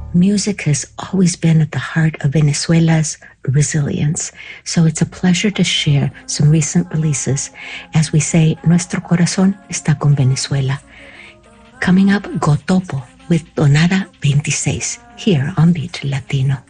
Music has always been at the heart of Venezuela's resilience, so it's a pleasure to share some recent releases as we say, nuestro corazón está con Venezuela. Coming up, Gotopo with Donada 26 here on Beat Latino.